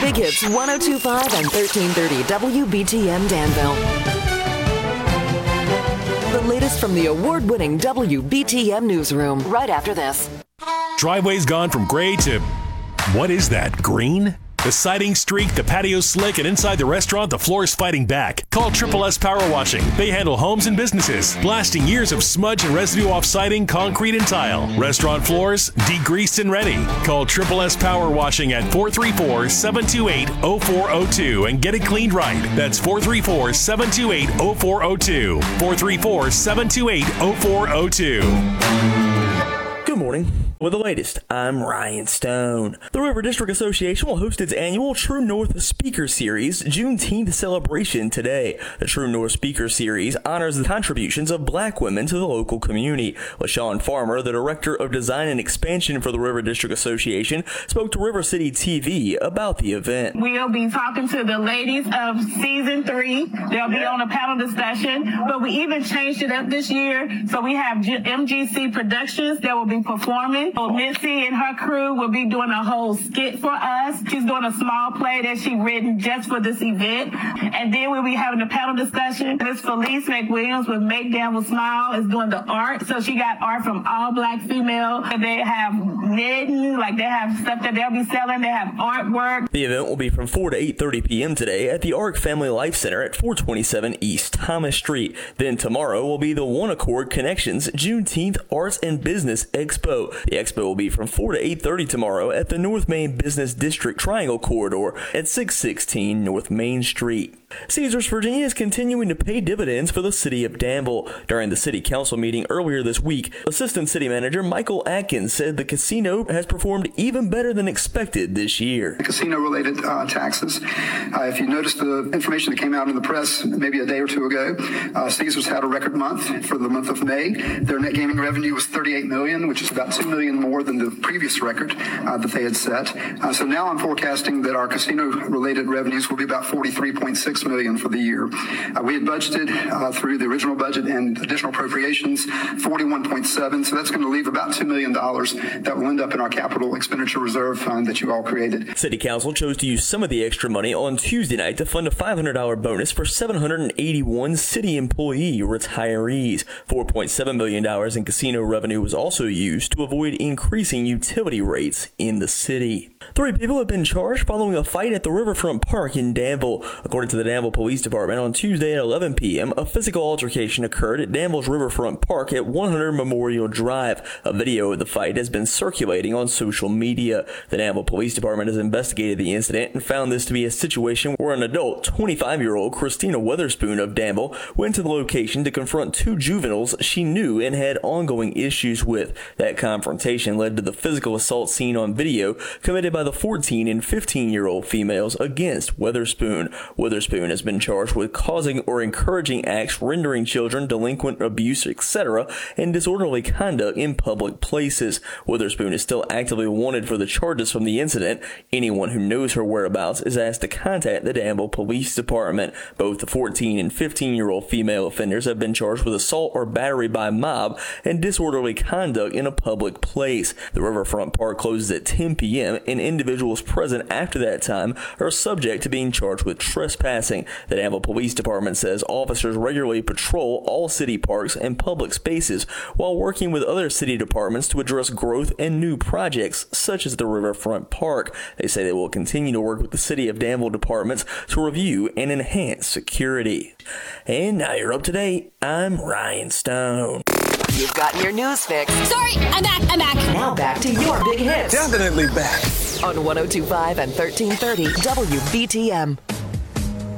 Big Hits 102.5 and 1330 WBTM Danville. The latest from the award-winning WBTM newsroom right after this. Driveway's gone from gray to, what is that, green? The siding streaked, the patio slick, and inside the restaurant, the floor's fighting back. Call Triple S Power Washing. They handle homes and businesses, blasting years of smudge and residue off siding, concrete, and tile. Restaurant floors, degreased and ready. Call Triple S Power Washing at 434-728-0402 and get it cleaned right. That's 434-728-0402. 434-728-0402. Good morning. With the latest, I'm Ryan Stone. The River District Association will host its annual True North Speaker Series Juneteenth celebration today. The True North Speaker Series honors the contributions of black women to the local community. LaShawn Farmer, the Director of Design and Expansion for the River District Association, spoke to River City TV about the event. We'll be talking to the ladies of Season 3. They'll be on a panel discussion, but we even changed it up this year. So we have MGC Productions that will be performing. Missy and her crew will be doing a whole skit for us. She's doing a small play that she written just for this event. And then we'll be having a panel discussion. Miss Felice McWilliams with Make Danville Smile is doing the art. So she got art from all black female. And they have knitting, like they have stuff that they'll be selling. They have artwork. The event will be from 4 to 8:30 p.m. today at the ARC Family Life Center at 427 East Thomas Street. Then tomorrow will be the One Accord Connections Juneteenth Arts and Business Expo. The expo will be from 4 to 8:30 tomorrow at the North Main Business District Triangle Corridor at 616 North Main Street. Caesars Virginia is continuing to pay dividends for the city of Danville. During the city council meeting earlier this week, Assistant City Manager Michael Atkins said the casino has performed even better than expected this year. Casino-related taxes. If you noticed the information that came out in the press maybe a day or two ago, Caesars had a record month for the month of May. Their net gaming revenue was $38 million, which is about $2 million more than the previous record that they had set. So now I'm forecasting that our casino-related revenues will be about $43.6 million for the year. We had budgeted through the original budget and additional appropriations $41.7, so that's going to leave about $2 million that will end up in our capital expenditure reserve fund that you all created. City Council chose to use some of the extra money on Tuesday night to fund a $500 bonus for 781 city employee retirees. $4.7 million in casino revenue was also used to avoid increasing utility rates in the city. 3 people have been charged following a fight at the Riverfront Park in Danville. According to the Danville Police Department, on Tuesday at 11 p.m., a physical altercation occurred at Danville's Riverfront Park at 100 Memorial Drive. A video of the fight has been circulating on social media. The Danville Police Department has investigated the incident and found this to be a situation where an adult, 25-year-old Christina Weatherspoon of Danville, went to the location to confront 2 juveniles she knew and had ongoing issues with. That confrontation led to the physical assault seen on video committed by the 14 and 15-year-old females against Weatherspoon. Weatherspoon has been charged with causing or encouraging acts rendering children delinquent, abuse, etc., and disorderly conduct in public places. Weatherspoon is still actively wanted for the charges from the incident. Anyone who knows her whereabouts is asked to contact the Danville Police Department. Both the 14 and 15-year-old female offenders have been charged with assault or battery by mob and disorderly conduct in a public place. The Riverfront Park closes at 10 p.m., and individuals present after that time are subject to being charged with trespassing. The Danville Police Department says officers regularly patrol all city parks and public spaces while working with other city departments to address growth and new projects such as the Riverfront Park. They say they will continue to work with the City of Danville departments to review and enhance security. And now you're up to date. I'm Ryan Stone. You've gotten your news fix. Sorry, I'm back. Now back to your big hits. Definitely back. On 102.5 and 1330 WBTM.